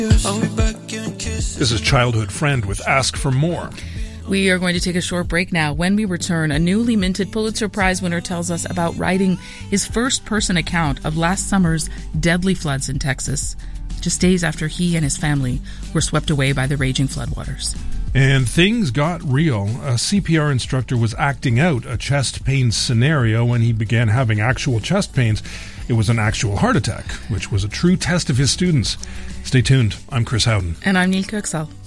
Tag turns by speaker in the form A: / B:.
A: This is Childhood Friend with Ask for More.
B: We are going to take a short break now. When we return, a newly minted Pulitzer Prize winner tells us about writing his first-person account of last summer's deadly floods in Texas, just days after he and his family were swept away by the raging floodwaters.
A: And things got real. A CPR instructor was acting out a chest pain scenario when he began having actual chest pains. It was an actual heart attack, which was a true test of his students. Stay tuned. I'm Chris Howden.
B: And I'm Neil Kirksall.